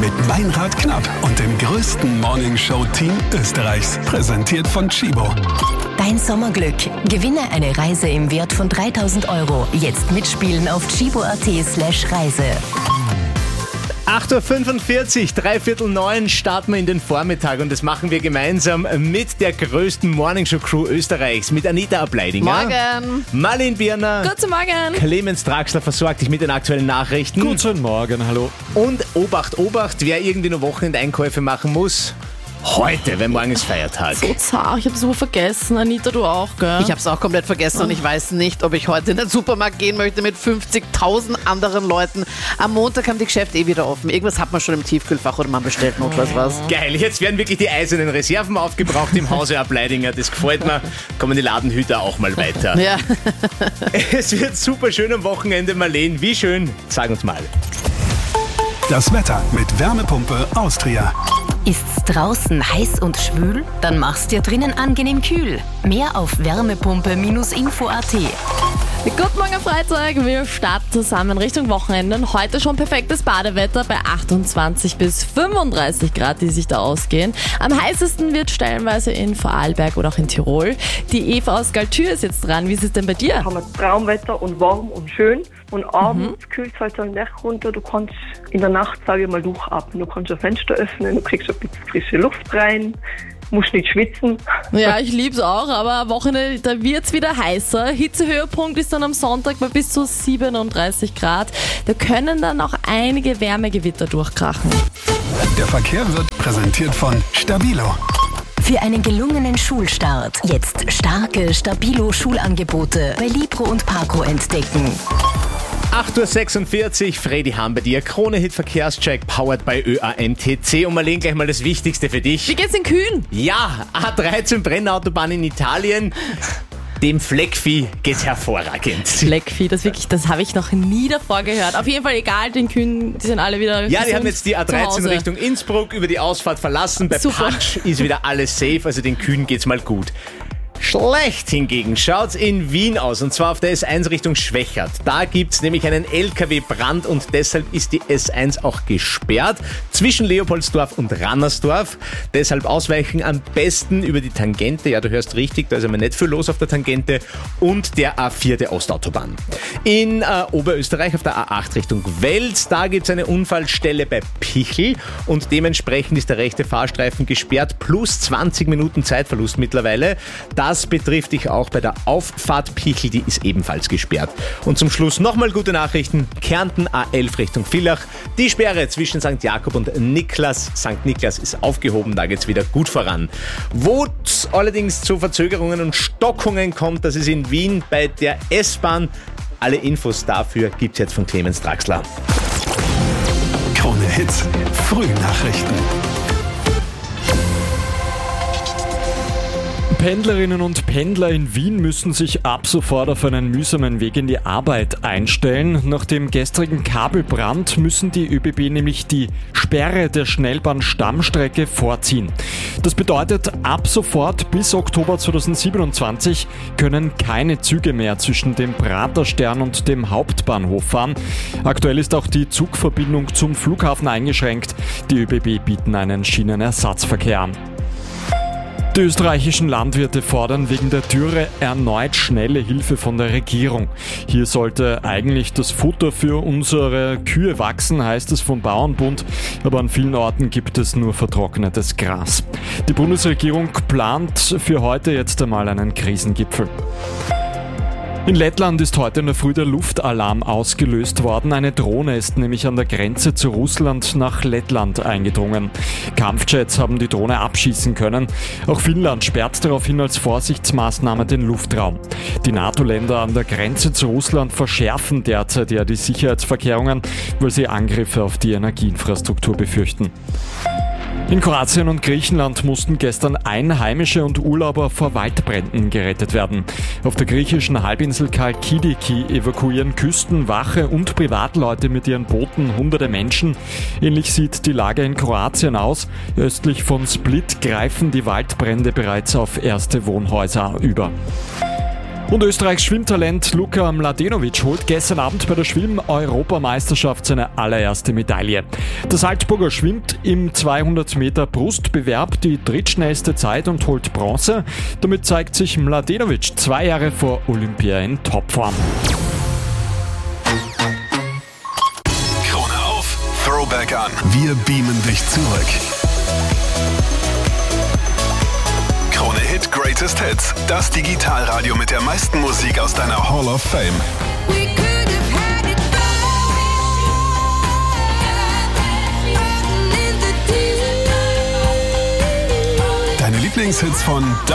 mit Meinrad Knapp und dem größten Morningshow-Team Österreichs. Präsentiert von Chibo. Dein Sommerglück. Gewinne eine Reise im Wert von 3.000 €. Jetzt mitspielen auf chibo.at/Reise. 8.45 Uhr, 8:45 starten wir in den Vormittag und das machen wir gemeinsam mit der größten Morningshow-Crew Österreichs, mit Anita Ableidinger. Morgen. Marlene Birner. Guten Morgen. Clemens Draxler versorgt dich mit den aktuellen Nachrichten. Guten Morgen, hallo. Und Obacht, Obacht, wer irgendwie noch Wochenendeinkäufe machen muss, heute, weil morgen ist Feiertag. So zart, ich habe so vergessen. Anita, du auch, gell? Ich habe es auch komplett vergessen und ich weiß nicht, ob ich heute in den Supermarkt gehen möchte mit 50.000 anderen Leuten. Am Montag haben die Geschäfte wieder offen. Irgendwas hat man schon im Tiefkühlfach oder man bestellt notfalls was. Geil, jetzt werden wirklich die eisernen Reserven aufgebraucht im Hause Ableidinger. Das gefällt mir. Kommen die Ladenhüter auch mal weiter. Ja. Es wird super schön am Wochenende, Marlene. Wie schön? Sag uns mal. Das Wetter mit Wärmepumpe Austria. Ist's draußen heiß und schwül? Dann mach's dir drinnen angenehm kühl. Mehr auf wärmepumpe-info.at. Guten Morgen, Freitag. Wir starten zusammen Richtung Wochenende. Und heute schon perfektes Badewetter bei 28 bis 35 Grad, die sich da ausgehen. Am heißesten wird stellenweise in Vorarlberg oder auch in Tirol. Die Eva aus Galtür ist jetzt dran. Wie ist es denn bei dir? Haben wir Traumwetter und warm und schön. Und abends kühlt es halt so Nacht runter. Du kannst in der Nacht, sage ich mal, durchatmen. Du kannst ein Fenster öffnen, du kriegst ein bisschen frische Luft rein. Musst nicht schwitzen. Ja, ich lieb's auch, aber am Wochenende, da wird's wieder heißer. Hitzehöhepunkt ist dann am Sonntag bei bis zu 37 Grad. Da können dann auch einige Wärmegewitter durchkrachen. Der Verkehr wird präsentiert von Stabilo. Für einen gelungenen Schulstart jetzt starke Stabilo-Schulangebote bei Libro und Parco entdecken. 8.46 Uhr, Freddy Hahn bei dir. Krone-Hit Verkehrscheck, powered by ÖAMTC. Und Marlene, gleich mal das Wichtigste für dich. Wie geht's in Kühn? Ja, A13 Brennautobahn in Italien. Dem Fleckvieh geht's hervorragend. Fleckvieh, das habe ich noch nie davor gehört. Auf jeden Fall egal, den Kühen, die sind alle wieder Ja, die haben jetzt die A13 Hause. Richtung Innsbruck über die Ausfahrt verlassen. Bei Super. Patsch ist wieder alles safe, also den Kühen geht's mal gut. Schlecht hingegen schaut's in Wien aus, und zwar auf der S1 Richtung Schwächert. Da gibt's nämlich einen LKW-Brand und deshalb ist die S1 auch gesperrt zwischen Leopoldsdorf und Rannersdorf. Deshalb ausweichen am besten über die Tangente, ja, du hörst richtig, da ist aber nicht viel los auf der Tangente, und der A4 der Ostautobahn. In Oberösterreich auf der A8 Richtung Wels, da gibt's eine Unfallstelle bei Pichel und dementsprechend ist der rechte Fahrstreifen gesperrt, plus 20 Minuten Zeitverlust mittlerweile. Das betrifft dich auch bei der Auffahrt Pichel, die ist ebenfalls gesperrt. Und zum Schluss nochmal gute Nachrichten. Kärnten A11 Richtung Villach. Die Sperre zwischen St. Jakob und Niklas. St. Niklas ist aufgehoben, da geht's wieder gut voran. Wo es allerdings zu Verzögerungen und Stockungen kommt, das ist in Wien bei der S-Bahn. Alle Infos dafür gibt's jetzt von Clemens Draxler. Krone Hits, Frühnachrichten. Pendlerinnen und Pendler in Wien müssen sich ab sofort auf einen mühsamen Weg in die Arbeit einstellen. Nach dem gestrigen Kabelbrand müssen die ÖBB nämlich die Sperre der Schnellbahn-Stammstrecke vorziehen. Das bedeutet, ab sofort bis Oktober 2027 können keine Züge mehr zwischen dem Praterstern und dem Hauptbahnhof fahren. Aktuell ist auch die Zugverbindung zum Flughafen eingeschränkt. Die ÖBB bieten einen Schienenersatzverkehr an. Die österreichischen Landwirte fordern wegen der Dürre erneut schnelle Hilfe von der Regierung. Hier sollte eigentlich das Futter für unsere Kühe wachsen, heißt es vom Bauernbund, aber an vielen Orten gibt es nur vertrocknetes Gras. Die Bundesregierung plant für heute jetzt einmal einen Krisengipfel. In Lettland ist heute in der Früh der Luftalarm ausgelöst worden. Eine Drohne ist nämlich an der Grenze zu Russland nach Lettland eingedrungen. Kampfjets haben die Drohne abschießen können. Auch Finnland sperrt daraufhin als Vorsichtsmaßnahme den Luftraum. Die NATO-Länder an der Grenze zu Russland verschärfen derzeit ja die Sicherheitsvorkehrungen, weil sie Angriffe auf die Energieinfrastruktur befürchten. In Kroatien und Griechenland mussten gestern Einheimische und Urlauber vor Waldbränden gerettet werden. Auf der griechischen Halbinsel Kalkidiki evakuieren Küstenwache und Privatleute mit ihren Booten hunderte Menschen. Ähnlich sieht die Lage in Kroatien aus. Östlich von Split greifen die Waldbrände bereits auf erste Wohnhäuser über. Und Österreichs Schwimmtalent Luka Mladenovic holt gestern Abend bei der Schwimm-Europameisterschaft seine allererste Medaille. Der Salzburger schwimmt im 200 Meter Brustbewerb die drittschnellste Zeit und holt Bronze. Damit zeigt sich Mladenovic 2 Jahre vor Olympia in Topform. Krone auf, Throwback an. Wir beamen dich zurück. Krone Hit Greatest Hits. Das Digitalradio mit der meisten Musik aus deiner Hall of Fame. Deine Lieblingshits von